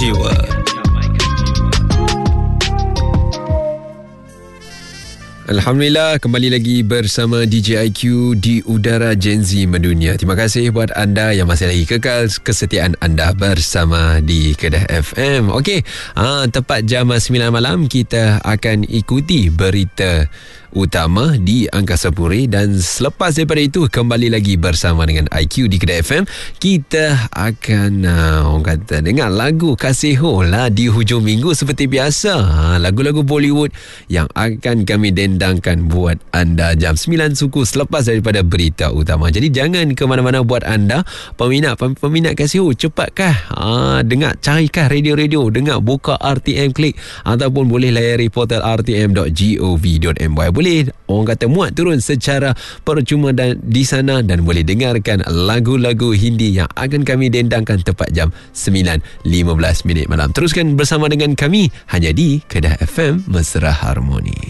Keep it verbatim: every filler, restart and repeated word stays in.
jiwa. Alhamdulillah, kembali lagi bersama D J I Q di Udara Gen Z Mendunia. Terima kasih buat anda yang masih lagi kekal kesetiaan anda bersama di Kedah F M. Okey, ha, tepat jam sembilan malam kita akan ikuti berita utama di Angkasa Puri, dan selepas daripada itu kembali lagi bersama dengan I Q di Kedah F M. Kita akan uh, orang kata dengar lagu Kasiho lah di hujung minggu seperti biasa. Ha, lagu-lagu Bollywood yang akan kami dendangkan buat anda jam sembilan suku selepas daripada berita utama. Jadi jangan ke mana-mana buat anda peminat peminat Kasiho, cepatkah ha, dengar, carikah radio-radio, dengar, buka R T M Klik ataupun boleh layari portal r t m dot gov dot m y. Boleh orang kata muat turun secara percuma dan di sana, dan boleh dengarkan lagu-lagu Hindi yang akan kami dendangkan tepat jam sembilan lima belas minit malam. Teruskan bersama dengan kami hanya di Kedah F M Mesra Harmoni.